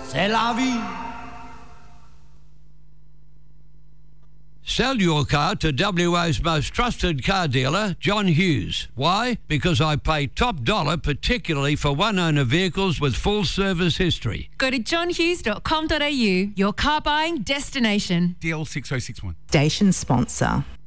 C'est la vie. Sell your car to WA's most trusted car dealer, John Hughes. Why? Because I pay top dollar, particularly for one-owner vehicles with full service history. Go to johnhughes.com.au, your car buying destination. DL 6061. Station sponsor.